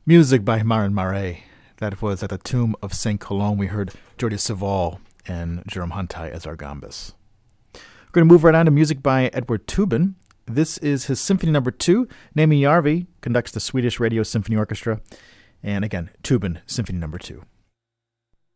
Music by Marin Marais. That was at the Tomb of St. Cologne. We heard Jordi Savall and Jerome Huntai as our gambas. We're going to move right on to music by Edward Toobin. This is his Symphony No. 2. Nami Järvi conducts the Swedish Radio Symphony Orchestra. And again, Toobin, Symphony No. 2.